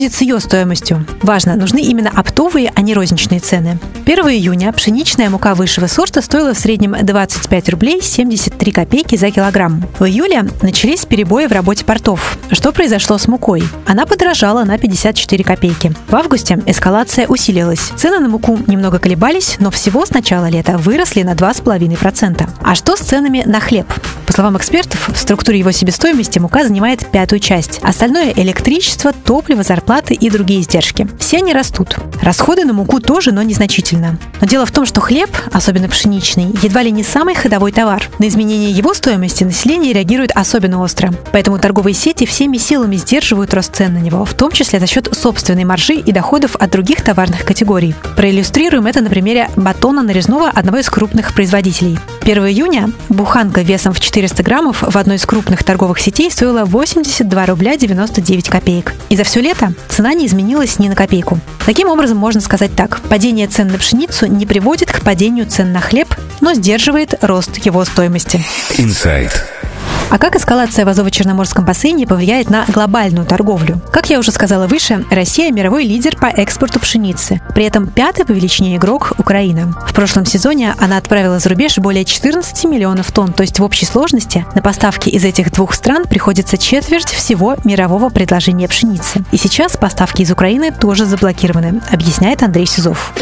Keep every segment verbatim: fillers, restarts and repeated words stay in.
с ее стоимостью. Важно, нужны именно оптовые, а не розничные цены. первого июня пшеничная мука высшего сорта стоила в среднем двадцать пять рублей семьдесят три копейки за килограмм. В июле начались перебои в работе портов. Что произошло с мукой? Она подорожала на пятьдесят четыре копейки. В августе эскалация усилилась. Цены на муку немного колебались, но всего с начала лета выросли на два с половиной процента. А что с ценами на хлеб? По словам экспертов, в структуре его себестоимости мука занимает пятую часть. Остальное – электричество, топливо, зарплаты и другие издержки. Все они растут. Расходы на муку тоже, но незначительно. Но дело в том, что хлеб, особенно пшеничный, едва ли не самый ходовой товар. На изменение его стоимости население реагирует особенно остро. Поэтому торговые сети всеми силами сдерживают рост цен на него, в том числе за счет собственной маржи и доходов от других товарных категорий. Проиллюстрируем это на примере батона нарезного одного из крупных производителей. первого июня буханка весом в четыреста граммов в одной из крупных торговых сетей стоила восемьдесят два рубля девяносто девять копеек. И за все лето цена не изменилась ни на копейку. Таким образом, можно сказать так: падение цен на пшеницу не приводит к падению цен на хлеб, но сдерживает рост его стоимости. Инсайт. А как эскалация в Азово-Черноморском бассейне повлияет на глобальную торговлю? Как я уже сказала выше, Россия – мировой лидер по экспорту пшеницы. При этом пятый по величине игрок – Украина. В прошлом сезоне она отправила за рубеж более четырнадцать миллионов тонн, то есть в общей сложности на поставки из этих двух стран приходится четверть всего мирового предложения пшеницы. И сейчас поставки из Украины тоже заблокированы, объясняет Андрей Сизов.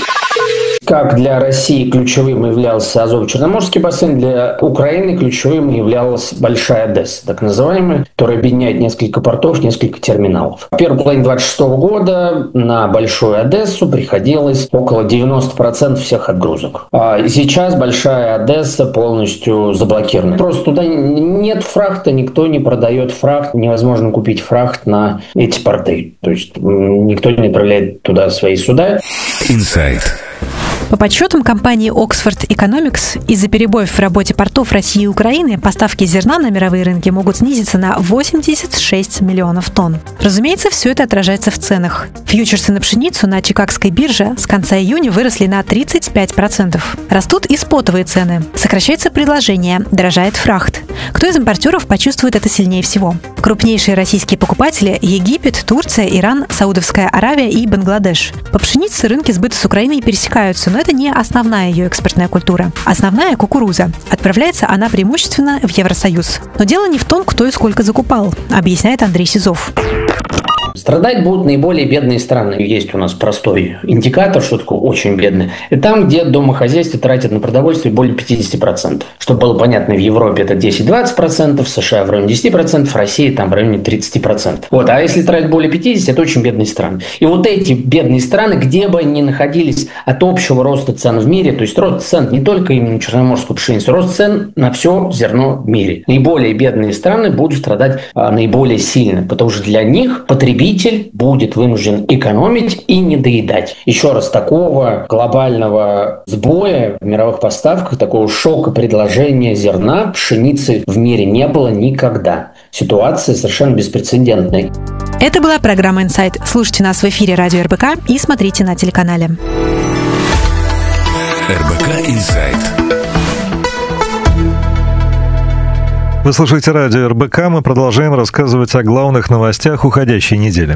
Как для России ключевым являлся Азово-Черноморский бассейн, для Украины ключевым являлась Большая Одесса, так называемая, которая объединяет несколько портов, несколько терминалов. В первой половине двадцать шестого года на Большую Одессу приходилось около девяносто процентов всех отгрузок. А сейчас Большая Одесса полностью заблокирована. Просто туда нет фрахта, никто не продает фрахт, невозможно купить фрахт на эти порты. То есть никто не отправляет туда свои суда. Инсайт. По подсчетам компании Oxford Economics, из-за перебоев в работе портов России и Украины поставки зерна на мировые рынки могут снизиться на восемьдесят шесть миллионов тонн. Разумеется, все это отражается в ценах. Фьючерсы на пшеницу на Чикагской бирже с конца июня выросли на тридцать пять процентов. Растут и спотовые цены. Сокращается предложение, дорожает фрахт. Кто из импортеров почувствует это сильнее всего? Крупнейшие российские покупатели – Египет, Турция, Иран, Саудовская Аравия и Бангладеш. По пшенице рынки сбыта с Украиной пересекаются, но это не основная ее экспортная культура. Основная – кукуруза. Отправляется она преимущественно в Евросоюз. Но дело не в том, кто и сколько закупал, объясняет Андрей Сизов. Страдать будут наиболее бедные страны. Есть у нас простой индикатор, что такое очень бедные. И там, где домохозяйство тратит на продовольствие более пятьдесят процентов. Чтобы было понятно, в Европе это десять-двадцать процентов, в США в районе десять процентов, в России там в районе тридцать процентов. Вот. А если тратить более пятьдесят процентов, это очень бедные страны. И вот эти бедные страны, где бы они ни находились от общего роста цен в мире, то есть рост цен не только именно на черноморскую пшеницу, рост цен на все зерно в мире. Наиболее бедные страны будут страдать а, наиболее сильно, потому что для них потребитель будет вынужден экономить и не доедать. Еще раз, такого глобального сбоя в мировых поставках, такого шока предложения зерна, пшеницы в мире не было никогда. Ситуация совершенно беспрецедентная. Это была программа «Инсайт». Слушайте нас в эфире радио эр бэ ка и смотрите на телеканале. эр бэ ка «Инсайт». Вы слушаете радио эр бэ ка, мы продолжаем рассказывать о главных новостях уходящей недели.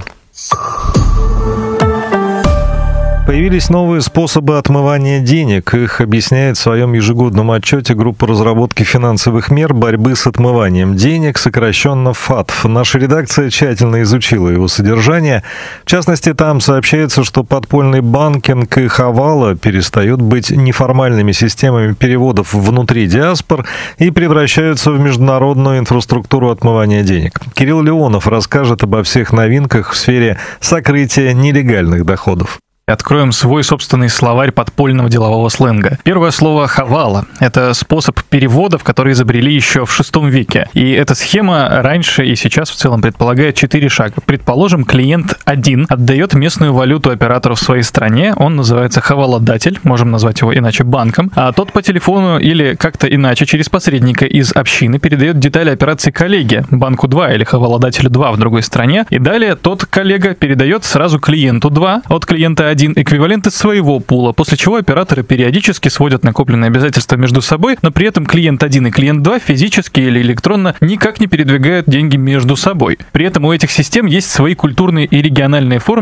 Появились новые способы отмывания денег. Их объясняет в своем ежегодном отчете группа разработки финансовых мер борьбы с отмыванием денег, сокращенно ФАТФ. Наша редакция тщательно изучила его содержание. В частности, там сообщается, что подпольный банкинг и хавала перестают быть неформальными системами переводов внутри диаспор и превращаются в международную инфраструктуру отмывания денег. Кирилл Леонов расскажет обо всех новинках в сфере сокрытия нелегальных доходов. Откроем свой собственный словарь подпольного делового сленга. Первое слово «хавала» — это способ переводов, который изобрели еще в шестом веке. И эта схема раньше и сейчас в целом предполагает четыре шага. Предположим, клиент один отдает местную валюту оператору в своей стране, он называется хаваладатель, можем назвать его иначе банком, а тот по телефону или как-то иначе через посредника из общины передает детали операции коллеге, банку два или хаваладателю два в другой стране, и далее тот коллега передает сразу клиенту два от клиента один эквивалент из своего пула, после чего операторы периодически сводят накопленные обязательства между собой, но при этом клиент один и клиент два физически или электронно никак не передвигают деньги между собой. При этом у этих систем есть свои культурные и региональные формы,